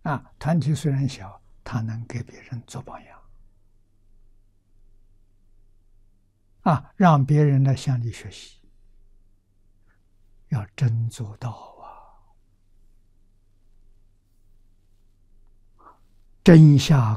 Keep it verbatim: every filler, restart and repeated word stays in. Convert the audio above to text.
啊，团体虽然小，他能给别人做榜样，啊，让别人来向你学习，要真做到啊，真下